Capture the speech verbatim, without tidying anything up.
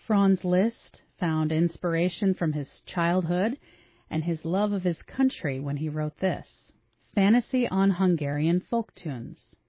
Franz Liszt found inspiration from his childhood and his love of his country when he wrote this, Fantasy on Hungarian Folk Tunes.